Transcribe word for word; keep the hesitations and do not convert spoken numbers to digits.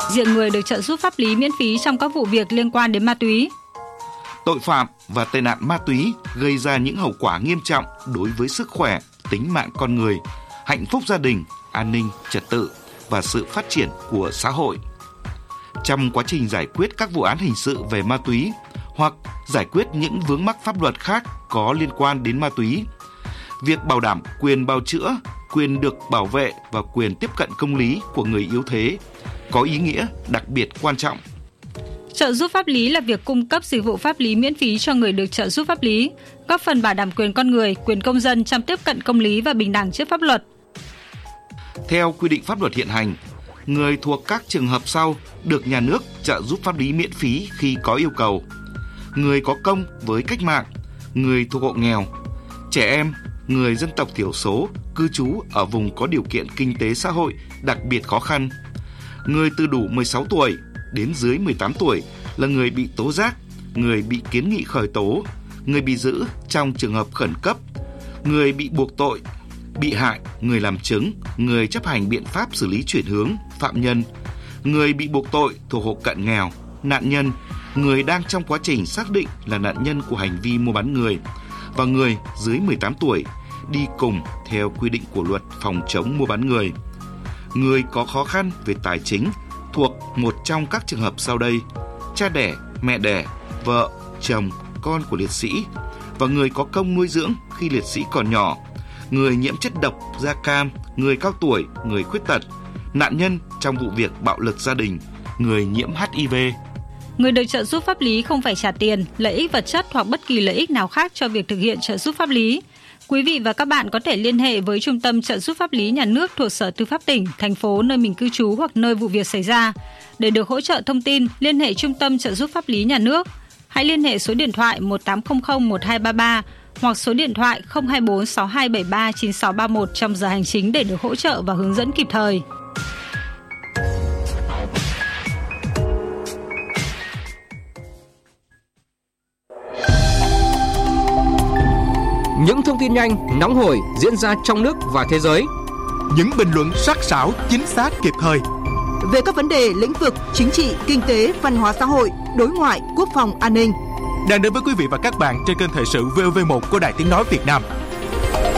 diện người được trợ giúp pháp lý miễn phí trong các vụ việc liên quan đến ma túy. Tội phạm và tệ nạn ma túy gây ra những hậu quả nghiêm trọng đối với sức khỏe, tính mạng con người, hạnh phúc gia đình, an ninh, trật tự và sự phát triển của xã hội. Trong quá trình giải quyết các vụ án hình sự về ma túy hoặc giải quyết những vướng mắc pháp luật khác có liên quan đến ma túy, việc bảo đảm quyền bào chữa, quyền được bảo vệ và quyền tiếp cận công lý của người yếu thế có ý nghĩa đặc biệt quan trọng. Trợ giúp pháp lý là việc cung cấp dịch vụ pháp lý miễn phí cho người được trợ giúp pháp lý, góp phần bảo đảm quyền con người, quyền công dân trong tiếp cận công lý và bình đẳng trước pháp luật. Theo quy định pháp luật hiện hành, người thuộc các trường hợp sau được nhà nước trợ giúp pháp lý miễn phí khi có yêu cầu: người có công với cách mạng, người thuộc hộ nghèo, trẻ em, người dân tộc thiểu số cư trú ở vùng có điều kiện kinh tế xã hội đặc biệt khó khăn, người từ đủ mười sáu tuổi đến dưới mười tám tuổi là người bị tố giác, người bị kiến nghị khởi tố, người bị giữ trong trường hợp khẩn cấp, người bị buộc tội, bị hại, người làm chứng, người chấp hành biện pháp xử lý chuyển hướng, phạm nhân, người bị buộc tội thuộc hộ cận nghèo, nạn nhân, người đang trong quá trình xác định là nạn nhân của hành vi mua bán người và người dưới mười tám tuổi đi cùng theo quy định của luật phòng chống mua bán người. Người có khó khăn về tài chính thuộc một trong các trường hợp sau đây: cha đẻ, mẹ đẻ, vợ, chồng, con của liệt sĩ và người có công nuôi dưỡng khi liệt sĩ còn nhỏ, người nhiễm chất độc da cam, người cao tuổi, người khuyết tật, nạn nhân trong vụ việc bạo lực gia đình, người nhiễm hát i vê. Người được trợ giúp pháp lý không phải trả tiền, lợi ích vật chất hoặc bất kỳ lợi ích nào khác cho việc thực hiện trợ giúp pháp lý. Quý vị và các bạn có thể liên hệ với Trung tâm trợ giúp pháp lý nhà nước thuộc Sở Tư pháp tỉnh, thành phố nơi mình cư trú hoặc nơi vụ việc xảy ra. Để được hỗ trợ thông tin, liên hệ Trung tâm trợ giúp pháp lý nhà nước. Hãy liên hệ số điện thoại một tám không không một hai ba ba hoặc số điện thoại không hai bốn sáu hai bảy ba chín sáu ba một trong giờ hành chính để được hỗ trợ và hướng dẫn kịp thời. Những thông tin nhanh, nóng hổi diễn ra trong nước và thế giới. Những bình luận sắc sảo, chính xác, kịp thời. Về các vấn đề lĩnh vực chính trị, kinh tế, văn hóa xã hội, đối ngoại, quốc phòng, an ninh. Đang đến với quý vị và các bạn trên kênh Thời sự vê o vê một của Đài Tiếng nói Việt Nam.